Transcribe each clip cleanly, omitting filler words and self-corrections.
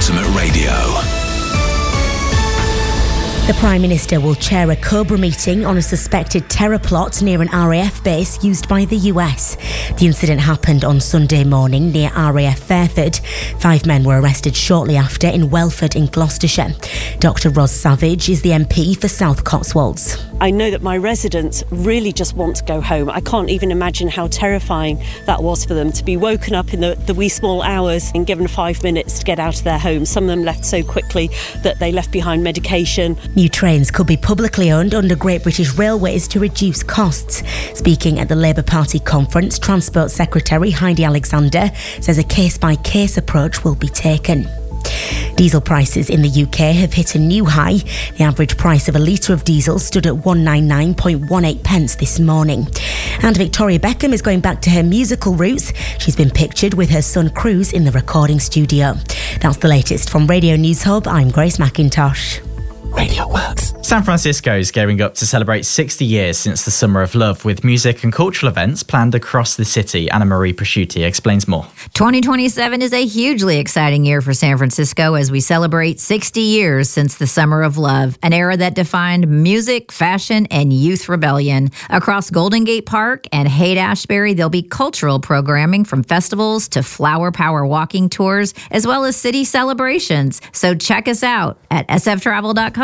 Ultimate Radio. The Prime Minister will chair a Cobra meeting on a suspected terror plot near an RAF base used by the US. The incident happened on Sunday morning near RAF Fairford. 5 men were arrested shortly after in Welford in Gloucestershire. Dr Ros Savage is the MP for South Cotswolds. I know that my residents really just want to go home. I can't even imagine how terrifying that was for them to be woken up in the wee small hours and given 5 minutes to get out of their homes. Some of them left so quickly that they left behind medication. New trains could be publicly owned under Great British Railways to reduce costs. Speaking at the Labour Party conference, Transport Secretary Heidi Alexander says a case-by-case approach will be taken. Diesel prices in the UK have hit a new high. The average price of a litre of diesel stood at 199.18 pence this morning. And Victoria Beckham is going back to her musical roots. She's been pictured with her son Cruz in the recording studio. That's the latest from Radio News Hub. I'm Grace McIntosh. Radio Works. San Francisco is gearing up to celebrate 60 years since the Summer of Love, with music and cultural events planned across the city. Anna Marie Prosciutti explains more. 2027 is a hugely exciting year for San Francisco as we celebrate 60 years since the Summer of Love, an era that defined music, fashion, and youth rebellion. Across Golden Gate Park and Haight-Ashbury, there'll be cultural programming from festivals to flower power walking tours, as well as city celebrations. So check us out at sftravel.com.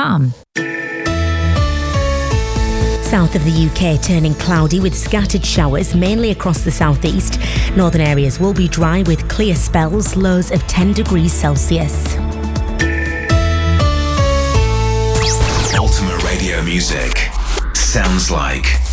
South of the UK turning cloudy with scattered showers, mainly across the southeast. Northern areas will be dry with clear spells, lows of 10 degrees Celsius. Ultimate Radio music sounds like